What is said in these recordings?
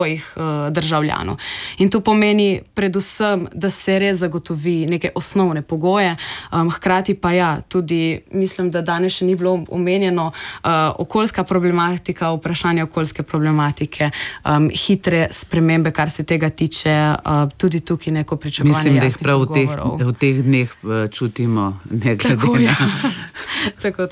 državljanov. In to pomeni predvsem, da se res zagotovi neke osnovne pogoje, hkrati pa tudi mislim, da danes še ni bilo omenjeno okoljska problematika, vprašanje okoljske problematike, hitre spremembe, kar se tega tiče, tudi tukaj neko pričakovanje. Mislim, da jih prav v teh dneh čutimo nekaj. Tako.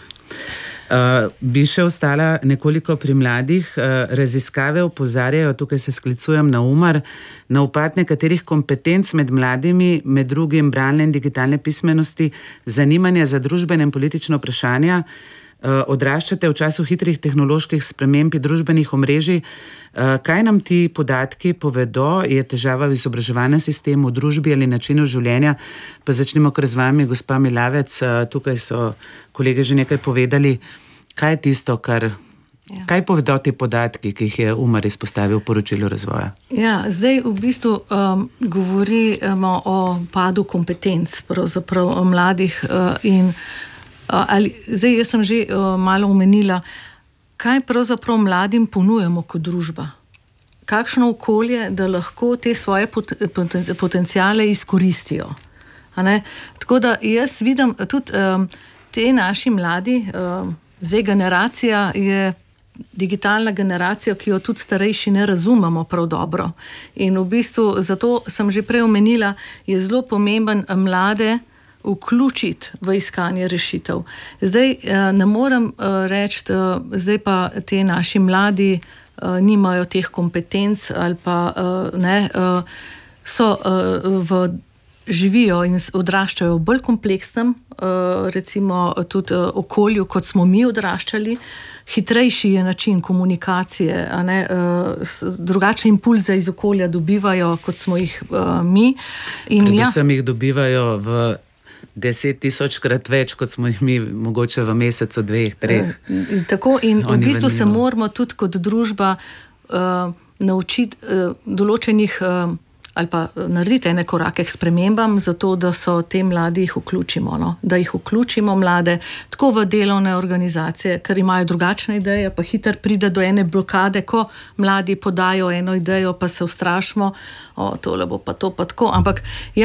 Bi še ostala nekoliko pri mladih. Raziskave opozarjajo, tukaj se sklicujem na UMAR, na upad nekaterih kompetenc med mladimi, med drugim bralne in digitalne pismenosti, zanimanja za družbene in politične vprašanja. Odraščate v času hitrih tehnoloških sprememb in družbenih omrežij. Kaj nam ti podatki povedo? Je težava v izobraževalnem sistemu, v družbi ali načinu življenja? Pa začnemo kar z vami, gospa Milavec. Tukaj so kolege že nekaj povedali. Kaj je tisto, kaj povedo ti podatki, ki jih je UMAR izpostavil v poročilu razvoja? Zdaj v bistvu govorimo o padu kompetenc, pravzaprav o mladih in zdaj jaz sem že malo omenila, kaj pravzaprav mladim ponujemo kot družba. Kakšno okolje, da lahko te svoje potenciale izkoristijo. Tako da jaz vidim tudi te naši mladi, zdaj generacija je digitalna generacija, ki jo tudi starejši ne razumemo prav dobro. In v bistvu, zato sem že prej omenila, je zelo pomemben mlade vključiti v iskanje rešitev. Zdaj ne morem reči, zdaj pa te naši mladi nimajo teh kompetenc ali pa živijo in odraščajo v bolj kompleksnem, recimo tudi okolju, kot smo mi odraščali. Hitrejši je način komunikacije, drugačne impulze iz okolja dobivajo, kot smo jih mi. Predvsem jih dobivajo v 10,000-krat več, kot smo jih mi mogoče v mesecu, 2, 3. Tako in v bistvu se moramo tudi kot družba naučiti določenih ali pa narediti ene korake k spremembam, zato da so te mladi jih vključimo, da jih vključimo mlade tako v delovne organizacije, ker imajo drugačne ideje, pa hitro pride do ene blokade, ko mladi podajo eno idejo, pa se ustrašimo, tole bo pa to pa tako, ampak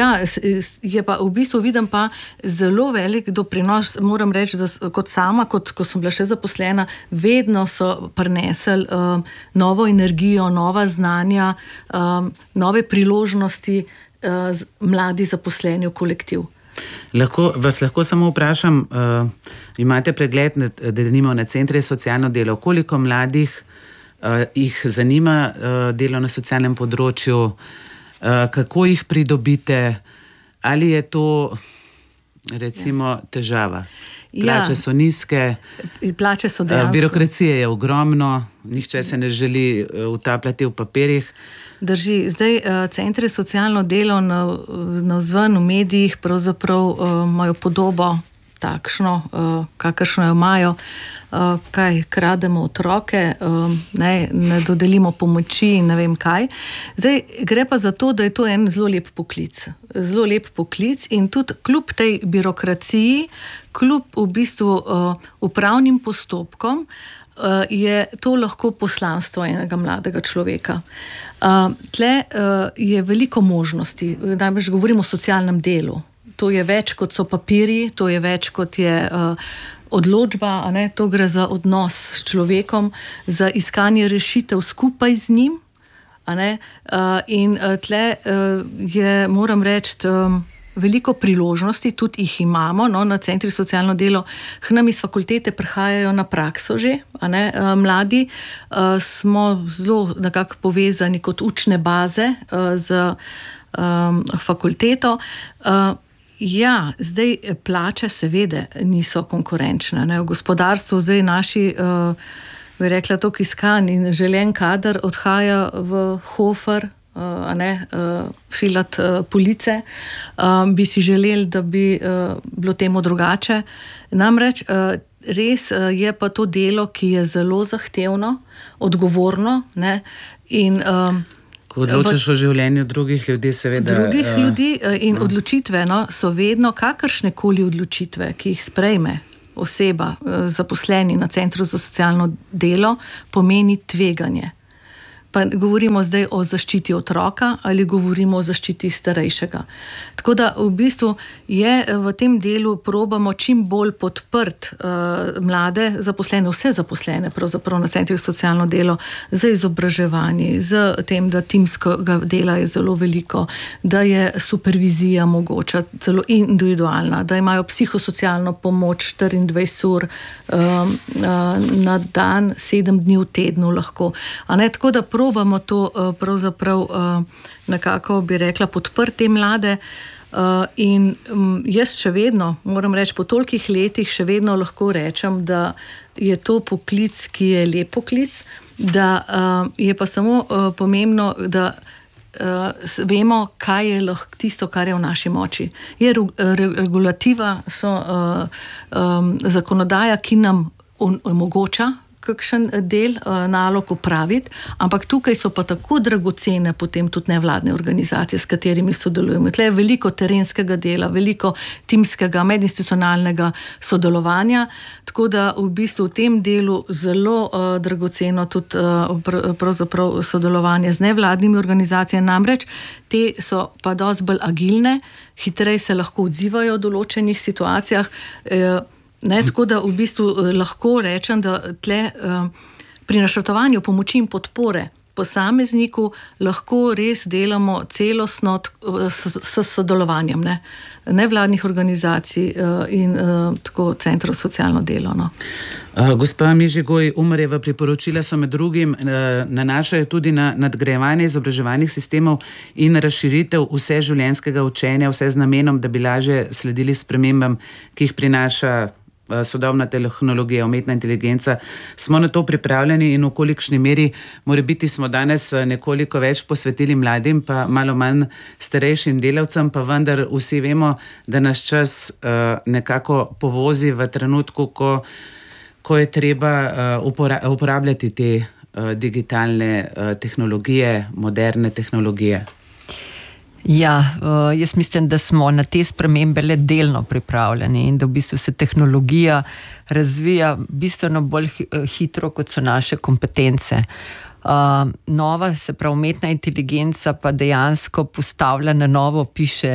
je pa v bistvu vidim pa zelo velik doprinos, moram reči, da kot sama, ko sem bila še zaposlena, vedno so prinesli novo energijo, nova znanja, nove priložnosti mladi zaposleni v kolektiv. Vas lahko samo vprašam, imate pregled, da nimamo na centre socialno delo, koliko mladih jih zanima delo na socialnem področju, kako jih pridobite, ali je to recimo težava? Plače so nizke, plače so dejansko. Birokracije je ogromno, nihče se ne želi utapljati v papirjih. Drži, zdaj centri socialno delo navzven v medijih pravzaprav imajo podobo takšno, kakršno jo imajo, krademo otroke, ne dodelimo pomoči in ne vem kaj. Zdaj gre pa za to, da je to en zelo lep poklic in tudi kljub tej birokraciji, kljub v bistvu upravnim postopkom, je to lahko poslanstvo enega mladega človeka. Tle je veliko možnosti, najbrž govorimo o socialnem delu. To je več kot so papirji, to je več kot je odločba, to gre za odnos s človekom, za iskanje rešitev skupaj z njim. In tle je, moram reči, veliko priložnosti, tudi jih imamo, na centri socialno delo, k nam iz fakultete prihajajo na prakso že, mladi, smo zelo nekako povezani kot učne baze z fakulteto. Zdaj plače seveda niso konkurenčne. V gospodarstvu zdaj naši, bi rekla, toliko iskan in želen kader odhaja v Hofer, filat police. Bi si želeli, da bi bilo temu drugače. Namreč res je pa to delo, ki je zelo zahtevno, odgovorno, in ko odločaš o življenju drugih ljudi, seveda. Drugih ljudi in odločitve so vedno kakršnekoli odločitve, ki jih sprejme oseba, zaposleni na centru za socialno delo, pomeni tveganje. Pa govorimo zdaj o zaščiti otroka ali govorimo o zaščiti starejšega. Tako da v bistvu je v tem delu probamo čim bolj podprt mlade zaposlene, vse zaposlene pravzaprav na centrih socialno delo, z izobraževanji, z tem, da timskega dela je zelo veliko, da je supervizija mogoča, zelo individualna, da imajo psihosocialno pomoč 24 ur na dan, 7 dni v tednu lahko. Tako da probamo to pravzaprav nekako, bi rekla, podprti mlade in jaz še vedno, moram reči, po tolikih letih še vedno lahko rečem, da je to poklic, ki je lep poklic, da je pa samo pomembno, da vemo, kaj je lahko tisto, kar je v naši moči. Je regulativa, so zakonodaja, ki nam omogoča kakšen del nalog opraviti, ampak tukaj so pa tako dragocene potem tudi nevladne organizacije, s katerimi sodelujemo. Tle je veliko terenskega dela, veliko timskega, medinstitucionalnega sodelovanja, tako da v bistvu v tem delu zelo dragoceno tudi pravzaprav sodelovanje z nevladnimi organizacijami, namreč te so pa dosti bolj agilne, hitreje se lahko odzivajo v določenih situacijah, tako da v bistvu lahko rečem, da tle pri načrtovanju pomoči in podpore posamezniku lahko res delamo celostno s sodelovanjem nevladnih organizacij in tako centrov socialno delo. Gospa Mižigoj, Umarjeva priporočila so med drugim nanašajo tudi na nadgrajevanje izobraževalnih sistemov in razširitev vseživljenjskega učenja, vse z namenom, da bi lažje sledili spremembam, ki jih prinaša sodobna tehnologija, umetna inteligenca. Smo na to pripravljeni in v kolikšni meri, morebiti smo danes nekoliko več posvetili mladim, pa malo manj starejšim delavcem, pa vendar vsi vemo, da nas čas nekako povozi v trenutku, ko je treba uporabljati te digitalne tehnologije, moderne tehnologije. Ja, jaz mislim, da smo na te spremembe le delno pripravljeni in da v bistvu se tehnologija razvija bistveno bolj hitro, kot so naše kompetence. Nova, se pravi umetna inteligenca, pa dejansko postavlja na novo, piše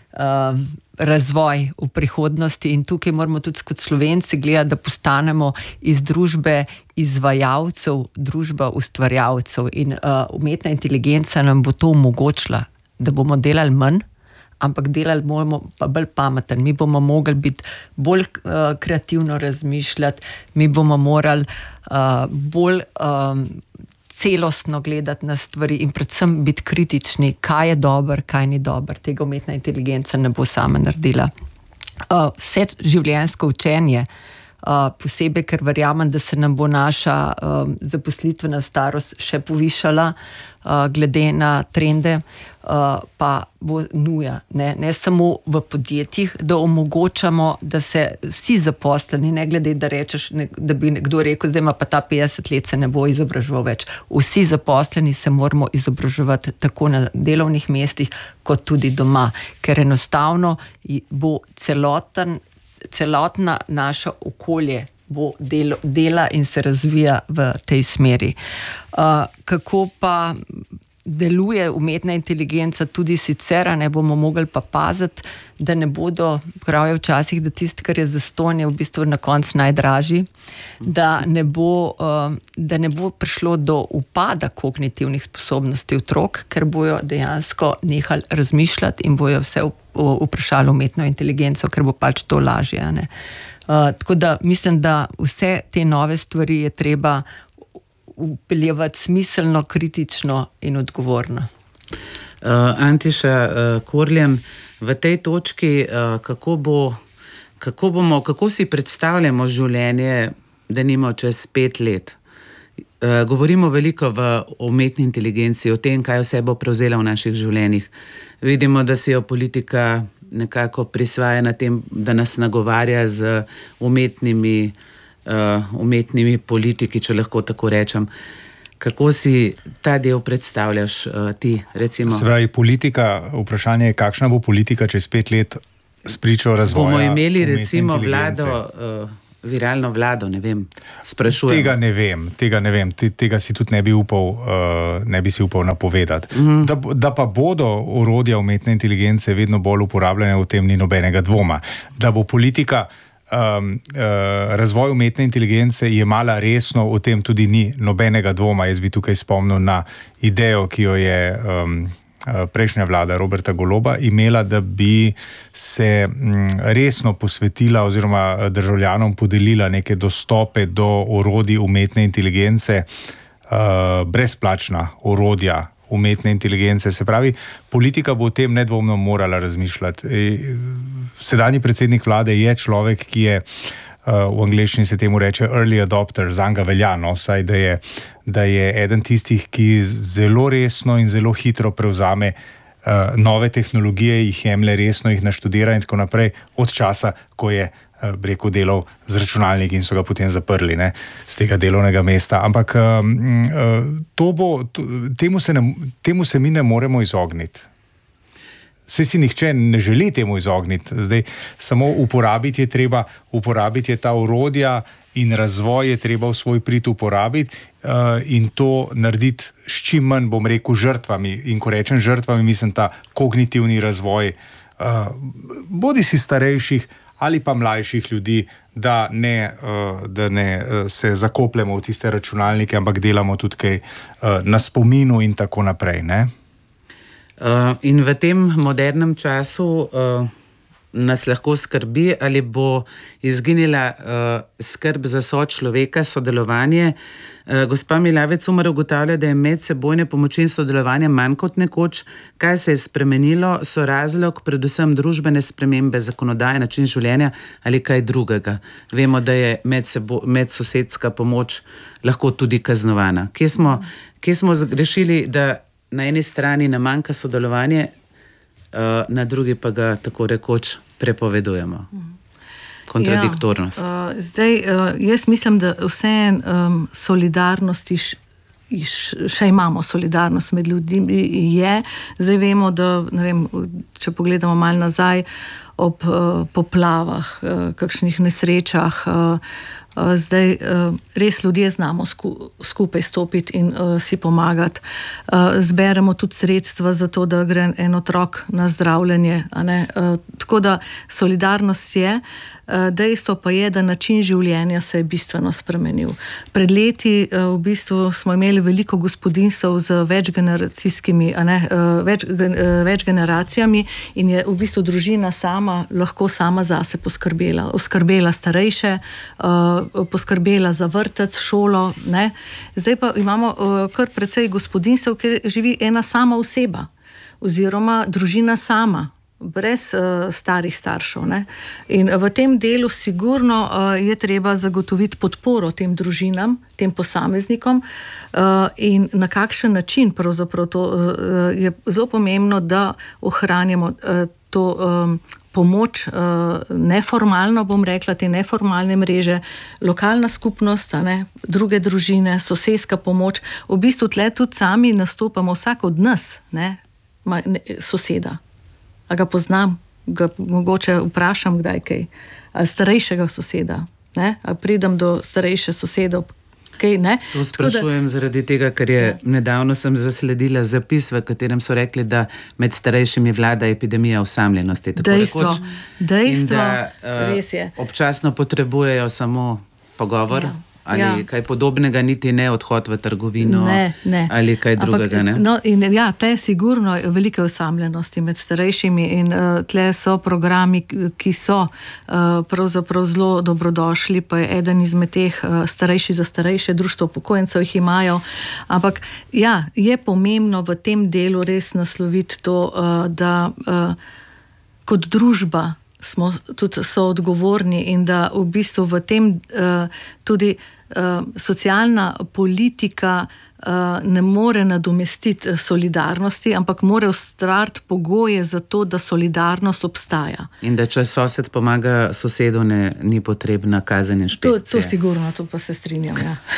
razvoj v prihodnosti in tukaj moramo tudi kot Slovenci gledati, da postanemo iz družbe izvajalcev, družba ustvarjalcev in umetna inteligenca nam bo to omogočila, da bomo delali manj, ampak delali moramo pa bolj pameten. Mi bomo mogli biti bolj kreativno razmišljati, mi bomo morali bolj celostno gledati na stvari in predvsem biti kritični, kaj je dobro, kaj ni dobro. Tega umetna inteligenca ne bo sama naredila. Vse življenjsko učenje, posebej, ker verjamem, da se nam bo naša zaposlitvena starost še povišala, glede na trende, pa bo nuja. Ne samo v podjetjih, da omogočamo, da se vsi zaposleni, ne glede, da rečeš, da bi nekdo rekel, zdaj ima pa ta 50 let, se ne bo izobraževal več. Vsi zaposleni se moramo izobraževati tako na delovnih mestih, kot tudi doma, ker enostavno bo celotna naša okolje bo dela in se razvija v tej smeri. Kako pa deluje umetna inteligenca tudi sicer, ne bomo mogli pa paziti, da ne bodo, pravijo včasih, da tisto, kar je zastonj, je v bistvu na koncu najdražji, da ne bo prišlo do upada kognitivnih sposobnosti otrok, ker bojo dejansko nehali razmišljati in bojo vse vprašali umetno inteligenco, ker bo pač to lažje. Tako da mislim, da vse te nove stvari je treba upeljevati smiselno, kritično in odgovorno. Antiša Korljan, v tej točki, kako si predstavljamo življenje, da nimo čez 5 let? Govorimo veliko v umetni inteligenci, o tem, kaj vse bo prevzela v naših življenjih. Vidimo, da si jo politika nekako prisvaja na tem, da nas nagovarja z umetnimi politiki, če lahko tako rečem. Kako si ta del predstavljaš ti, recimo? Se pravi, politika, vprašanje je, kakšna bo politika čez 5 let spričo razvoja. Bomo imeli recimo vlado viralno vlado, ne vem, sprašujem. Tega ne vem. Tega si tudi ne bi si upal napovedati. Da pa bodo orodja umetne inteligence vedno bolj uporabljene, v tem ni nobenega dvoma. Da bo politika razvoj umetne inteligence jemala resno, o tem tudi ni nobenega dvoma. Jaz bi tukaj spomnil na idejo, ki jo je prejšnja vlada Roberta Goloba imela, da bi se resno posvetila oziroma državljanom podelila neke dostope do orodij umetne inteligence, brezplačna orodja umetne inteligence. Se pravi, politika bo o tem nedvomno morala razmišljati. Sedanji predsednik vlade je človek, ki je, v angleščini se temu reče early adopter, zanga velja, saj da je eden tistih, ki zelo resno in zelo hitro prevzame nove tehnologije, jih jemlje resno, jih naštudira in tako naprej, od časa, ko je delal z računalniki in so ga potem zaprli z tega delovnega mesta. Ampak temu se mi ne moremo izogniti. Saj si nihče ne želi temu izogniti. Zdaj, samo uporabiti je ta orodja in razvoj je treba v svoj prid uporabiti in to narediti s čim manj, bom rekel, žrtvami. In ko rečem žrtvami, mislim ta kognitivni razvoj bodi si starejših ali pa mlajših ljudi, da ne se zakopljemo v tiste računalnike, ampak delamo tudi kaj na spominu in tako naprej, ne? In v tem modernem času nas lahko skrbi, ali bo izginila skrb za sočloveka, sodelovanje. Gospa Milavec Umar ugotavlja, da je medsebojne pomoči in sodelovanja manj kot nekoč. Kaj se je spremenilo? So razlog predvsem družbene spremembe, zakonodaje, način življenja ali kaj drugega? Vemo, da je medsosedska pomoč lahko tudi kaznovana. Kje smo zgrešili, da na eni strani nam manjka sodelovanje, na drugi pa ga tako rekoč prepovedujemo? Kontradiktornost. Jaz mislim, da vse solidarnosti še imamo, solidarnost med ljudmi je. Zdaj vemo, da, ne vem, če pogledamo malo nazaj, ob poplavah, kakšnih nesrečah, zdaj res ljudje znamo skupaj stopiti in si pomagati. Zberemo tudi sredstva za to, da gre en otrok na zdravljenje, a ne? Tako da solidarnost je. Dejstvo pa je, da način življenja se je bistveno spremenil. Pred leti v bistvu smo imeli veliko gospodinjstev z več generacijami in je v bistvu družina lahko sama zase poskrbela. Oskrbela starejše, poskrbela za vrtec, šolo, ne. Zdaj pa imamo kar precej gospodinjstev, kjer živi ena sama oseba oziroma družina sama, brez starih staršev, ne. In v tem delu sigurno je treba zagotoviti podporo tem družinam, tem posameznikom in na kakšen način pravzaprav to je zelo pomembno, da ohranjamo to pomoč neformalno, bom rekla, te neformalne mreže, lokalna skupnost, ne, druge družine, sosedska pomoč. V bistvu tle tudi sami nastopamo, vsak od nas, ne, soseda. A ga poznam, ga mogoče vprašam kdaj kaj, starejšega soseda, ne? A pridem do starejše sosedov, kaj, ne? To sprašujem zaradi tega, ker je nedavno sem zasledila zapis, v katerem so rekli, da med starejšimi vlada epidemija osamljenosti. Dejstvo, in da res je. Občasno potrebujejo samo pogovor. Ali kaj podobnega, niti ne odhod v trgovino, ne. Ali kaj drugega, ne? No, in tle sigurno velike osamljenosti med starejšimi in tle so programi, ki so pravzaprav zelo dobrodošli, pa je eden izmed teh starejši za starejše, društvo upokojencev jih imajo, ampak je pomembno v tem delu res nasloviti to, da kot družba smo tudi soodgovorni in da v bistvu v tem tudi socialna politika ne more nadomestiti solidarnosti, ampak more ustvariti pogoje za to, da solidarnost obstaja. In da če sosed pomaga sosedu, ni potrebna kazen inšpekcije. To sigurno, to pa se strinjam,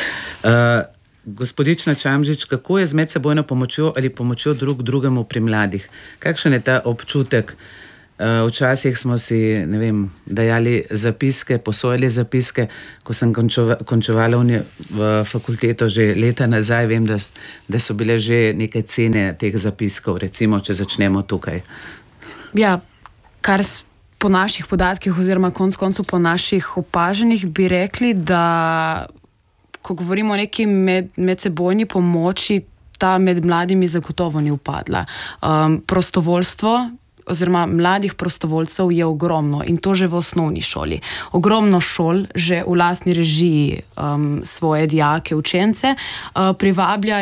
Gospodična Čamžič, kako je z medsebojno pomočjo ali pomočjo drugemu pri mladih? Kakšen je ta občutek? Včasih smo si, ne vem, dajali zapiske, posojali zapiske. Ko sem končevala v fakulteto že leta nazaj, vem, da so bile že neke cene teh zapiskov, recimo, če začnemo tukaj. Ja, kar po naših podatkih oziroma konec koncev po naših opaženjih bi rekli, da ko govorimo o neki medsebojni pomoči, ta med mladimi zagotovo ni upadla. Prostovoljstvo oziroma mladih prostovoljcev je ogromno in to že v osnovni šoli. Ogromno šol že v lastni režiji svoje dijake, učence privablja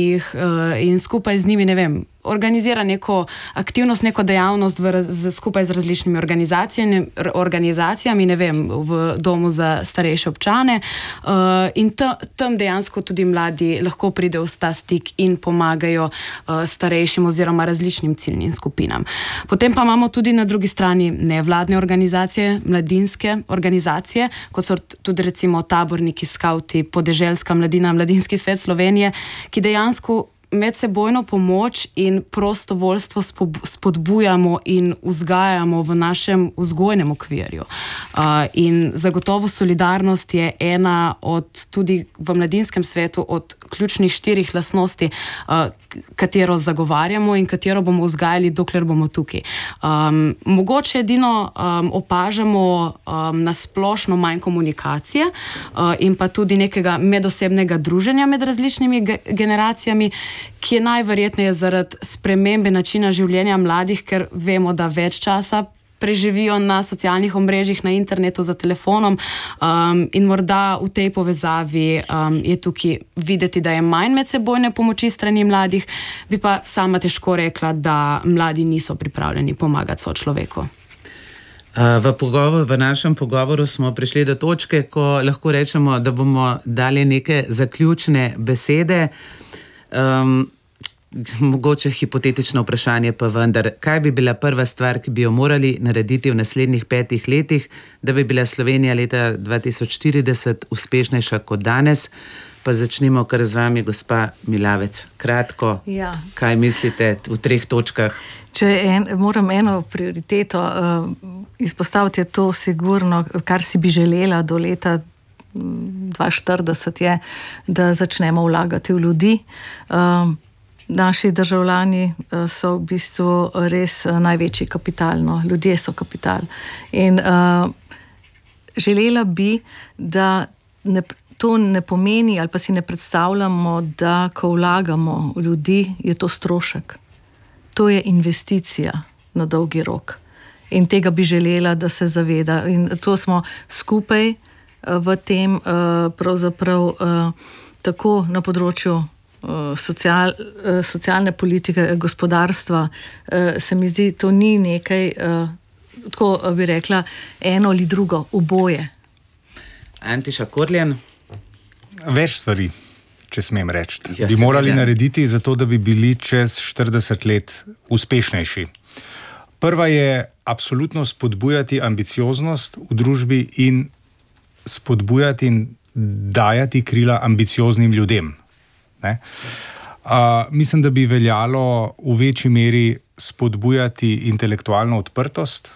in skupaj z njimi, ne vem, organizira neko aktivnost, neko dejavnost skupaj z različnimi organizacijami, ne vem, v domu za starejše občane in tam dejansko tudi mladi lahko pridejo v ta stik in pomagajo starejšim oziroma različnim ciljnim skupinam. Potem pa imamo tudi na drugi strani nevladne organizacije, mladinske organizacije, kot so tudi recimo taborniki, skauti, podeželska mladina, Mladinski svet Slovenije, ki dejansko medsebojno pomoč in prostovoljstvo spodbujamo in vzgajamo v našem vzgojnem okvirju. In zagotovo solidarnost je ena od, tudi v mladinskem svetu, od ključnih 4 lastnosti, katero zagovarjamo in katero bomo vzgajali, dokler bomo tukaj. Mogoče edino opažamo nasplošno manj komunikacije in pa tudi nekega medosebnega druženja med različnimi generacijami, ki je najverjetneje zaradi spremembe načina življenja mladih, ker vemo, da več časa preživijo na socialnih omrežjih, na internetu, za telefonom in morda v tej povezavi je tukaj videti, da je manj medsebojne pomoči strani mladih, bi pa sama težko rekla, da mladi niso pripravljeni pomagati sočloveku. V našem pogovoru smo prišli do točke, ko lahko rečemo, da bomo dali neke zaključne besede. Mogoče hipotetično vprašanje pa vendar, kaj bi bila prva stvar, ki bi jo morali narediti v naslednjih 5 letih, da bi bila Slovenija leta 2040 uspešnejša kot danes? Pa začnimo kar z vami, gospa Milavec. Kratko, kaj mislite v 3 točkah? Če moram eno prioriteto izpostaviti, je to sigurno, kar si bi želela do leta 2040 je, da začnemo vlagati v ljudi. Naši državljani so v bistvu res največji kapital, no, ljudje so kapital. In želela bi, da to ne pomeni ali pa si ne predstavljamo, da ko vlagamo v ljudi, je to strošek. To je investicija na dolgi rok. In tega bi želela, da se zaveda. In to smo skupaj v tem pravzaprav tako na področju socialne politike, gospodarstva, se mi zdi, to ni nekaj, tako bi rekla, eno ali drugo, oboje. Antiša Korljan? Več stvari, če smem reči, bi morali narediti zato, da bi bili čez 40 let uspešnejši. Prva je absolutno spodbujati ambicioznost v družbi in spodbujati in dajati krila ambicioznim ljudem. Mislim, da bi veljalo v večji meri spodbujati intelektualno odprtost,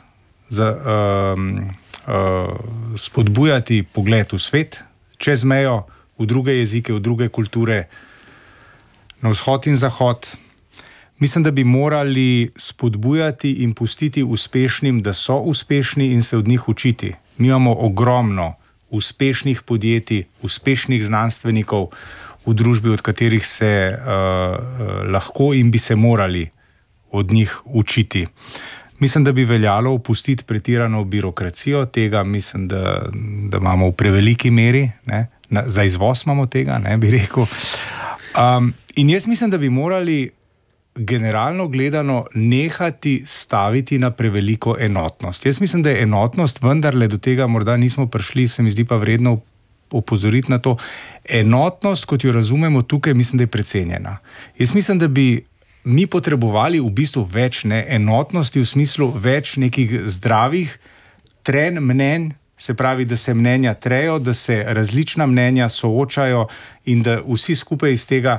spodbujati pogled v svet, čez mejo, v druge jezike, v druge kulture, na vzhod in zahod. Mislim, da bi morali spodbujati in pustiti uspešnim, da so uspešni in se od njih učiti. Mi imamo ogromno uspešnih podjetij, uspešnih znanstvenikov v družbi, od katerih se lahko in bi se morali od njih učiti. Mislim, da bi veljalo opustiti pretirano birokracijo, tega mislim, da imamo v preveliki meri, ne? Za izvoz imamo tega, ne, bi rekel. In jaz mislim, da bi morali generalno gledano nehati staviti na preveliko enotnost. Jaz mislim, da je enotnost, vendarle do tega morda nismo prišli, se mi zdi pa vredno opozoriti na to. Enotnost, kot jo razumemo tukaj, mislim, da je precenjena. Jaz mislim, da bi mi potrebovali v bistvu več enotnosti, v smislu več nekih zdravih trenj mnenj, se pravi, da se mnenja trejo, da se različna mnenja soočajo in da vsi skupaj iz tega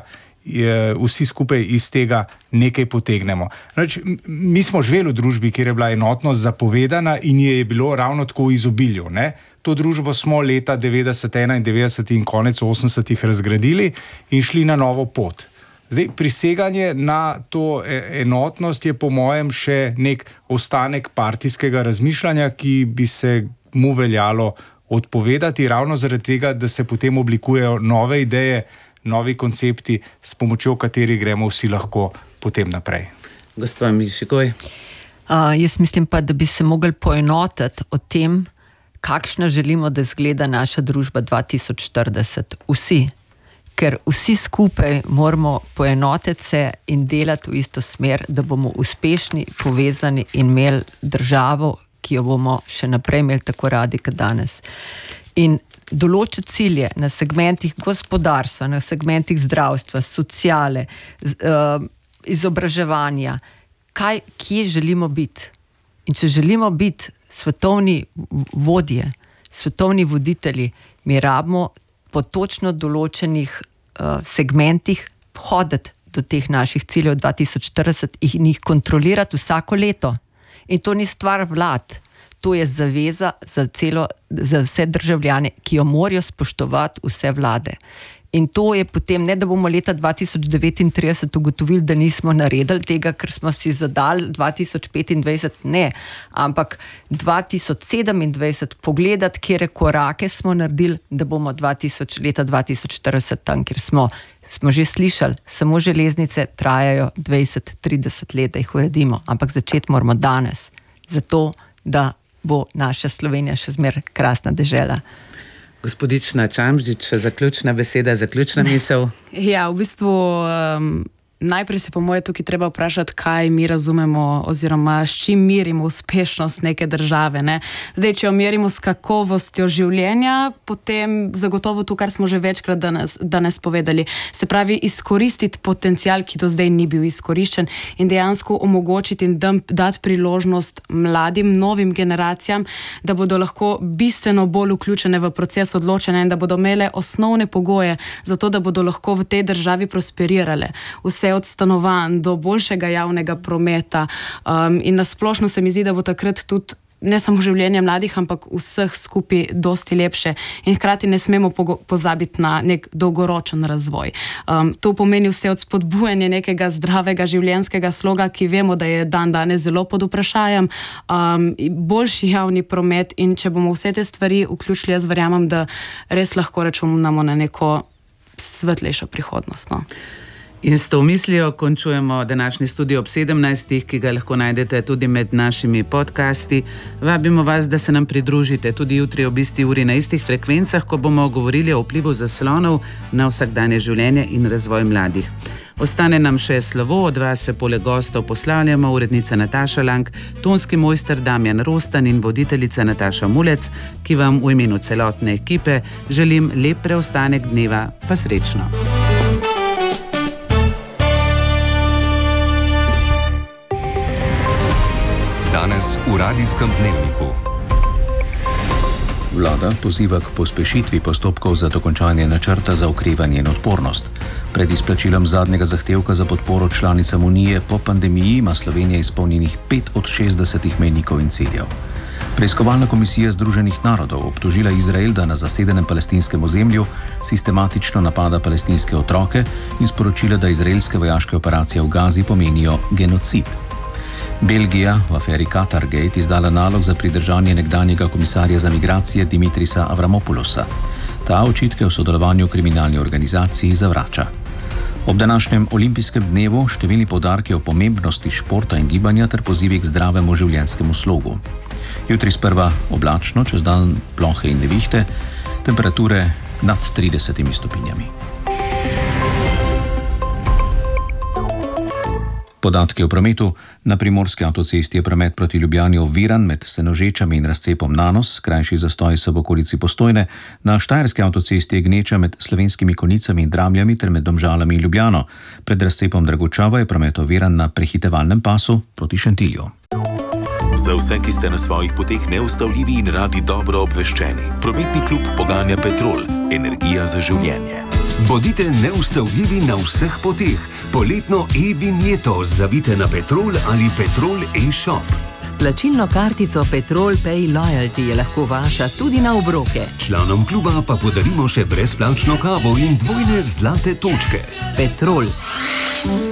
vsi skupaj iz tega nekaj potegnemo. Mi smo živeli v družbi, kjer je bila enotnost zapovedana in je bilo ravno tako v izobilju. To družbo smo leta 90, 91 in konec 80 razgradili in šli na novo pot. Zdaj, priseganje na to enotnost je po mojem še nek ostanek partijskega razmišljanja, ki bi se mu veljalo odpovedati, ravno zaradi tega, da se potem oblikujejo nove ideje, novi koncepti, s pomočjo katerih gremo vsi lahko potem naprej. Gospa Mišikoj. Jaz mislim pa, da bi se mogli poenotiti o tem, kakšna želimo, da izgleda naša družba 2040. Vsi. Ker vsi skupaj moramo poenotiti se in delati v isto smer, da bomo uspešni, povezani in imeli državo, ki jo bomo še naprej imeli tako radi, kot danes. In določiti cilje na segmentih gospodarstva, na segmentih zdravstva, sociale, izobraževanja, kje želimo biti. In če želimo biti svetovni vodje, svetovni voditelji, mi rabimo po točno določenih segmentih hoditi do teh naših ciljev 2040 in jih kontrolirati vsako leto. In to ni stvar vlad, to je zaveza za vse državljane, ki jo morajo spoštovati vse vlade. In to je potem, ne da bomo leta 2039 ugotovili, da nismo naredili tega, ker smo si zadali 2025, ne, ampak 2027 pogledati, kjere korake smo naredili, da bomo leta 2040 tam, kjer smo že slišali, samo železnice trajajo 20-30 let, da jih uredimo, ampak začeti moramo danes, zato da bo naša Slovenija še zmeraj krasna dežela. Gospodična Čamžič, zaključna beseda, zaključna misel. Ja, v bistvu najprej se po moje tukaj treba vprašati, kaj mi razumemo oziroma s čim merimo uspešnost neke države. Ne? Zdaj, če jo merimo s kakovostjo življenja, potem zagotovo to, kar smo že večkrat danes povedali, se pravi izkoristiti potencial, ki do zdaj ni bil izkoriščen in dejansko omogočiti in dati priložnost mladim, novim generacijam, da bodo lahko bistveno bolj vključene v proces odločanja in da bodo imele osnovne pogoje za to, da bodo lahko v tej državi prosperirale. Vse od stanovanj do boljšega javnega prometa in nasplošno se mi zdi, da bo takrat tudi ne samo življenje mladih, ampak vseh skupaj dosti lepše in hkrati ne smemo pozabiti na nek dolgoročen razvoj. To pomeni vse od spodbujanja nekega zdravega življenjskega sloga, ki vemo, da je danes zelo pod vprašajem, boljši javni promet in če bomo vse te stvari vključili, jaz verjamem, da res lahko računamo na neko svetlejšo prihodnost. No? In s to mislijo končujemo današnji studio ob 17, ki ga lahko najdete tudi med našimi podcasti. Vabimo vas, da se nam pridružite tudi jutri ob isti uri na istih frekvencah, ko bomo govorili o vplivu zaslonov na vsakdanje življenje in razvoj mladih. Ostane nam še slovo, od vas se poleg gostov poslavljamo urednica Nataša Lang, tonski mojster Damjan Rostan in voditeljica Nataša Mulec, ki vam v imenu celotne ekipe želim lep preostanek dneva, pa srečno. Danes v radijskem dnevniku. Vlada poziva k pospešitvi postopkov za dokončanje načrta za okrevanje in odpornost. Pred izplačilom zadnjega zahtevka za podporo članicam Unije po pandemiji ima Slovenija izpolnjenih 5 od 60 mejnikov in ciljev. Preiskovalna komisija Združenih narodov obtožila Izrael, da na zasedenem palestinskem ozemlju sistematično napada palestinske otroke in sporočila, da izraelske vojaške operacije v Gazi pomenijo genocid. Belgija v aferi Qatargate izdala nalog za pridržanje nekdanjega komisarja za migracije Dimitrisa Avramopulosa. Ta očitke o sodelovanju v kriminalni organizaciji zavrača. Ob današnjem olimpijskem dnevu številni poudarki o pomembnosti športa in gibanja ter pozivi k zdravemu življenjskemu slogu. Jutri sprva oblačno, čez dan plohe in nevihte, temperature nad 30 stopinjami. Podatki o prometu. Na primorski avtocesti je promet proti Ljubljani oviran med Senožečami in razcepom Nanos, krajši zastoj so v okolici Postojne. Na štajerski avtocesti je gneča med Slovenskimi Konicami in Dramljami ter med Domžalami in Ljubljano. Pred razcepom Dragočava je promet oviran na prehitevalnem pasu proti Šentilju. Za vse, ki ste na svojih poteh neustavljivi in radi dobro obveščeni. Prometni klub poganja Petrol. Energija za življenje. Bodite neustavljivi na vseh poteh. Poletno e-vinjeto zavite na Petrol ali Petrol e-shop. S plačilno kartico Petrol Pay Loyalty je lahko vaša tudi na obroke. Članom kluba pa podarimo še brezplačno kavo in dvojne zlate točke. Petrol.